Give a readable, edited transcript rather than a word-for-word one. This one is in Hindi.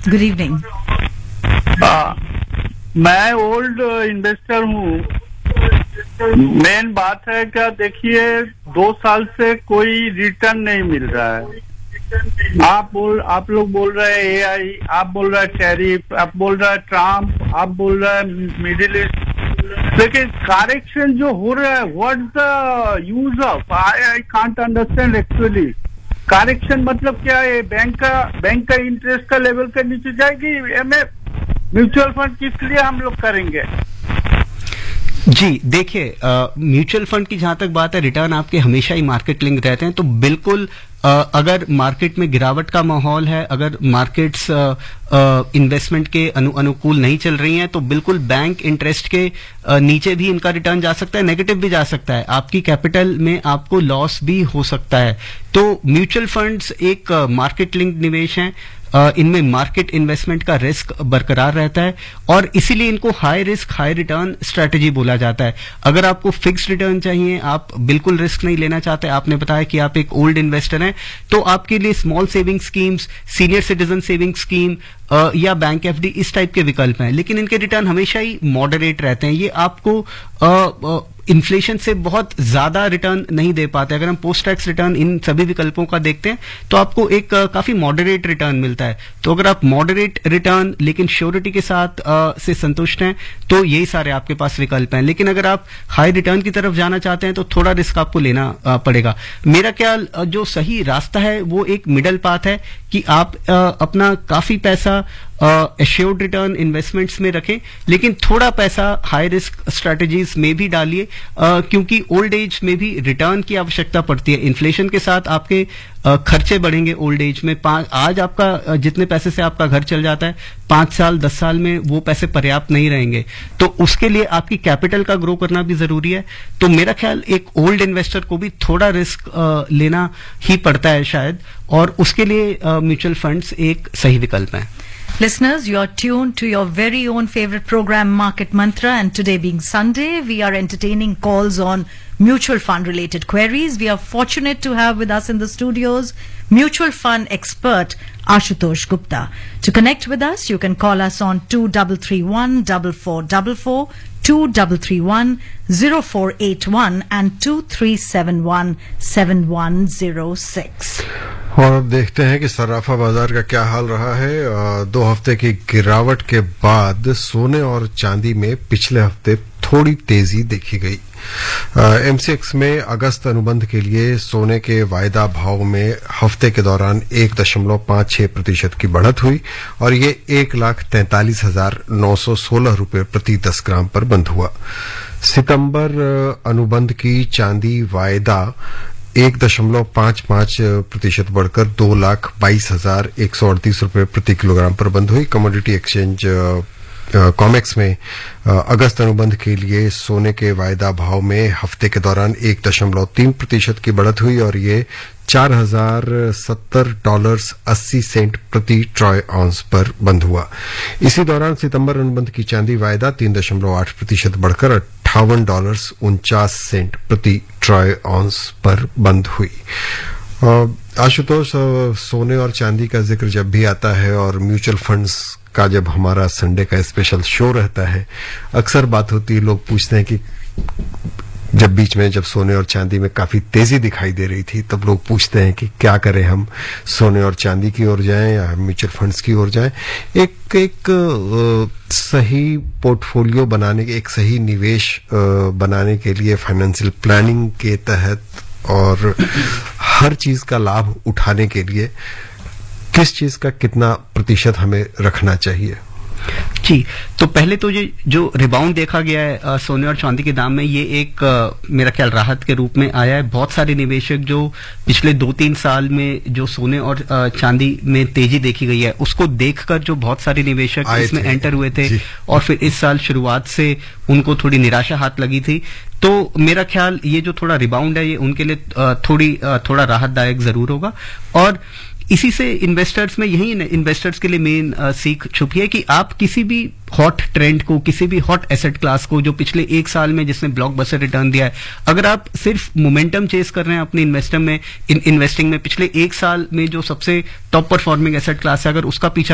Good evening. मैं ओल्ड इन्वेस्टर हूँ। मेन बात है क्या, देखिए 2 साल से कोई रिटर्न नहीं मिल रहा है। आप लोग बोल रहे हैं एआई, आप बोल रहे हैं टैरिफ, आप बोल रहे हैं ट्रम्प, आप बोल रहे हैं मिडिल ईस्ट, लेकिन करेक्शन जो हो रहा है, what the use of, I can't understand actually. Correction मतलब क्या है? बैंक का इंटरेस्ट का लेवल के नीचे जाएगी, म्यूचुअल फंड किस लिए हम लोग करेंगे? जी देखिए, म्यूचुअल फंड की जहां तक बात है, रिटर्न आपके हमेशा ही मार्केट लिंक रहते हैं। तो बिल्कुल अगर मार्केट में गिरावट का माहौल है, अगर मार्केट्स इन्वेस्टमेंट के अनुकूल नहीं चल रही हैं, तो बिल्कुल बैंक इंटरेस्ट के नीचे भी इनका रिटर्न जा सकता है, नेगेटिव भी जा सकता है, आपकी कैपिटल में आपको लॉस भी हो सकता है। तो म्यूचुअल फंड्स एक मार्केट लिंक निवेश हैं, इनमें मार्केट इन्वेस्टमेंट का रिस्क बरकरार रहता है और इसीलिए इनको high risk high return strategy बोला जाता है। अगर आपको फिक्स्ड रिटर्न चाहिए, आप बिल्कुल रिस्क नहीं लेना चाहते, आपने बताया कि आप एक ओल्ड इन्वेस्टर हैं, तो आपके लिए small saving schemes, senior citizen saving scheme या बैंक एफडी इस टाइप के विकल्प हैं, लेकिन इनके रिटर्न हमेशा ही मॉडरेट रहते हैं। ये आपको इन्फ्लेशन से बहुत ज्यादा रिटर्न नहीं दे पाते। अगर हम पोस्ट टैक्स रिटर्न इन सभी विकल्पों का देखते हैं तो आपको एक काफी मॉडरेट रिटर्न मिलता है। तो अगर आप मॉडरेट रिटर्न लेकिन श्योरिटी के साथ से संतुष्ट हैं, तो यही सारे आपके पास विकल्प हैं। लेकिन अगर आप हाई रिटर्न की तरफ जाना चाहते हैं तो थोड़ा रिस्क आपको लेना पड़ेगा। मेरा ख्याल जो सही रास्ता है वो एक मिडल पाथ है कि आप अपना काफी पैसा एश्योर्ड रिटर्न इन्वेस्टमेंट्स में रखें, लेकिन थोड़ा पैसा हाई रिस्क स्ट्रेटजीज में भी डालिए, क्योंकि ओल्ड एज में भी रिटर्न की आवश्यकता पड़ती है। इन्फ्लेशन के साथ आपके खर्चे बढ़ेंगे ओल्ड एज में। आज आपका जितने पैसे से आपका घर चल जाता है, 5 साल 10 साल में वो पैसे पर्याप्त नहीं रहेंगे, तो उसके लिए आपकी कैपिटल का ग्रो करना भी जरूरी है। तो मेरा ख्याल एक ओल्ड इन्वेस्टर को भी थोड़ा रिस्क लेना ही पड़ता है शायद, और उसके लिए म्यूचुअल फंड्स एक सही विकल्प है। Listeners, you're tuned to your very own favorite program, Market Mantra, and today being Sunday, we are entertaining calls on mutual fund related queries. We are fortunate to have with us in the studios mutual fund expert Ashutosh Gupta. To connect with us, you can call us on 2331 4444, 2331 0481 and 2371 7106. और अब देखते हैं कि सराफा बाजार का क्या हाल रहा है। 2 हफ्ते की गिरावट के बाद सोने और चांदी में पिछले हफ्ते थोड़ी तेजी देखी गई। एमसीएक्स में अगस्त अनुबंध के लिए सोने के वायदा भाव में हफ्ते के दौरान 1.56% की बढ़त हुई और ये 1,43,916 रुपये प्रति 10 ग्राम पर बंद हुआ। सितंबर अनुबंध की चांदी वायदा 1.55% बढ़कर 2,22,138 रुपये प्रति किलोग्राम पर बंद हुई। कमोडिटी एक्सचेंज कॉमेक्स में अगस्त अनुबंध के लिए सोने के वायदा भाव में हफ्ते के दौरान 1.3% की बढ़त हुई और ये $4,070.80 प्रति ट्रॉय ऑunce पर बंद हुआ। इसी दौरान सितंबर अनुबंध की चांदी वायदा 3.8% बढ़कर $58.49 प्रति ट्रॉय ऑunce पर बंद हुई। आशुतोष, सोने और चांदी का जिक्र जब भी आता है और म्यूचुअल फंड्स का जब हमारा संडे का स्पेशल शो रहता है, अक्सर बात होती है, लोग पूछते हैं कि जब बीच में जब सोने और चांदी में काफी तेजी दिखाई दे रही थी, तब लोग पूछते हैं कि क्या करें, हम सोने और चांदी की ओर जाएं या म्यूचुअल फंड्स की ओर जाएं। एक सही पोर्टफोलियो बनाने के, एक सही निवेश बनाने के लिए फाइनेंशियल प्लानिंग के तहत और हर चीज का लाभ उठाने के लिए किस चीज का कितना प्रतिशत हमें रखना चाहिए? जी, तो पहले तो ये जो रिबाउंड देखा गया है सोने और चांदी के दाम में, ये एक मेरा ख्याल राहत के रूप में आया है। बहुत सारे निवेशक जो पिछले 2-3 साल में जो सोने और चांदी में तेजी देखी गई है, उसको देखकर जो बहुत सारे निवेशक इसमें एंटर हुए थे और फिर इस साल शुरुआत से उनको थोड़ी निराशा हाथ लगी थी। तो मेरा ख्याल ये जो थोड़ा रिबाउंड है, ये उनके लिए थोड़ा राहतदायक जरूर होगा। और इसी से इन्वेस्टर्स में, यही इन्वेस्टर्स के लिए मेन सीख छुपी है कि आप किसी भी हॉट ट्रेंड को, किसी भी हॉट एसेट क्लास को जो पिछले 1 साल में जिसने ब्लॉकबस्टर रिटर्न दिया है, अगर आप सिर्फ मोमेंटम चेस कर रहे हैं अपने इन्वेस्टिंग में, पिछले 1 साल में जो सबसे टॉप परफॉर्मिंग एसेट क्लास है, अगर उसका पीछा